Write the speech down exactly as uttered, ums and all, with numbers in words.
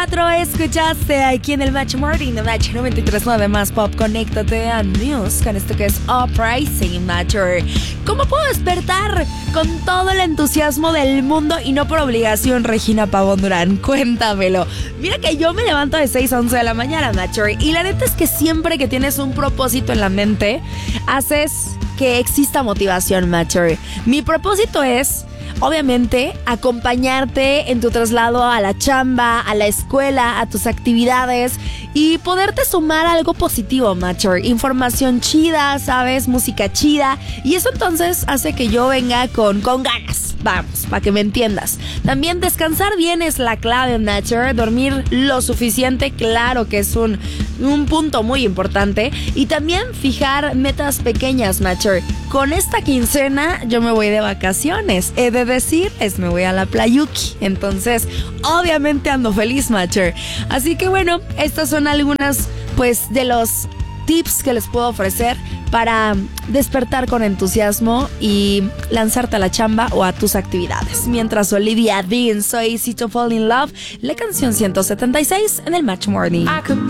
cuatro escuchaste aquí en el Match Morning de Match noventa y tres punto nueve más Pop. Conéctate a News con esto que es Uprising Matcher. ¿Cómo puedo despertar con todo el entusiasmo del mundo y no por obligación, Regina Pavón Durán? Cuéntamelo. Mira que yo me levanto de seis a once de la mañana, Matcher, y la neta es que siempre que tienes un propósito en la mente, haces que exista motivación, Matcher. Mi propósito es, obviamente, acompañarte en tu traslado a la chamba, a la escuela, a tus actividades y poderte sumar algo positivo, Matcher. Información chida, ¿sabes? Música chida. Y eso entonces hace que yo venga con, con ganas. Vamos, para que me entiendas. También descansar bien es la clave, Matcher. Dormir lo suficiente, claro que es un, un punto muy importante. Y también fijar metas pequeñas, Matcher. Con esta quincena yo me voy de vacaciones. He de decir, es me voy a la Playuki. Entonces, obviamente ando feliz, Matcher. Así que bueno, estas son algunas, pues, de los tips que les puedo ofrecer para despertar con entusiasmo y lanzarte a la chamba o a tus actividades. Mientras Olivia Dean, So Easy to Fall in Love, la canción ciento setenta y seis en el Match Morning.